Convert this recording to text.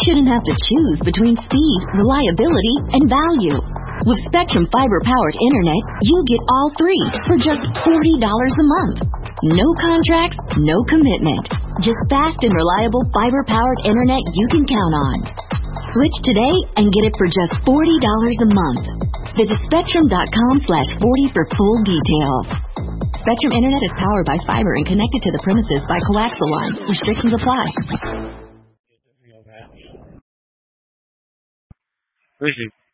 shouldn't have to choose between speed, reliability, and value. With Spectrum fiber-powered internet, you get all three for just $40 a month. No contracts, no commitment. Just fast and reliable fiber-powered internet you can count on. Switch today and get it for just $40 a month. Visit Spectrum.com/40 for full details. Spectrum Internet is powered by fiber and connected to the premises by coaxial lines. Restrictions apply. Where's he?